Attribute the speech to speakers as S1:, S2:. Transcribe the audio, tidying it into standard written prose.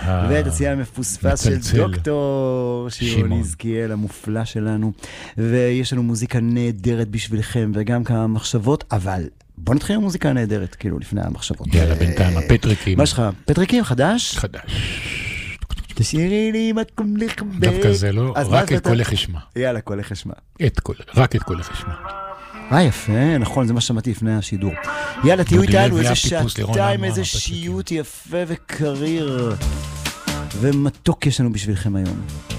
S1: ואת הצייה המפוספס של דוקטור שירון יזקיאל המופלא שלנו, ויש לנו מוזיקה נהדרת בשבילכם וגם כמה מחשבות, אבל בוא נתחיל עם מוזיקה נהדרת, כאילו לפני המחשבות.
S2: יאללה, בינתיים, הפטריקים.
S1: מה שלך? פטריקים חדש?
S2: חדש.
S1: תשאירי לי מקום לכבד.
S2: דווקא זה לא, רק את קולך אשמע.
S1: יאללה, קולך אשמע.
S2: רק את קולך אשמע.
S1: יפה, נכון, זה מה שמעתי לפני השידור. יאללה, תהיו איתנו, איזה שעתיים, איזה שיוט יפה וקריר ומתוק יש לנו בשבילכם היום.